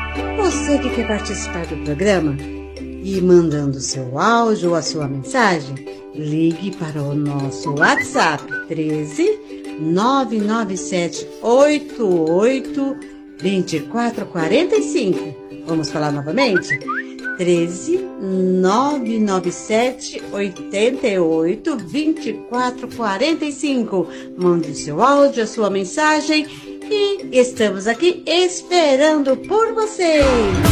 Você que quer participar do programa e mandando seu áudio ou a sua mensagem, ligue para o nosso WhatsApp 13 997 88 2445. Vamos falar novamente? 13 997 88 2445. Mande o seu áudio, a sua mensagem e estamos aqui esperando por você.